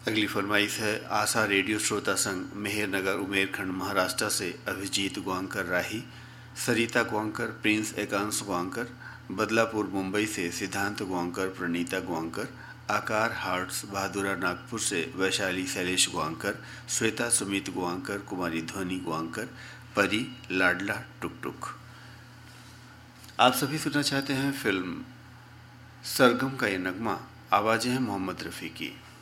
अगली फरमाइश है आशा रेडियो श्रोता संघ मेहरनगर उमेरखंड महाराष्ट्र से अभिजीत ग्वांकर राही, सरिता ग्वांकर, प्रिंस एकांश ग्वांकर, बदलापुर मुंबई से सिद्धांत ग्वांकर, प्रणीता ग्वांकर, आकार हार्ट्स बहादुरा नागपुर से वैशाली शैलेश ग्वांकर, श्वेता सुमित ग्वांकर, कुमारी ध्वनि ग्वांकर, परी लाडला टुक टुक। आप सभी सुनना चाहते हैं फिल्म सरगम का ये नगमा, आवाज़ें हैं मोहम्मद रफ़ी की।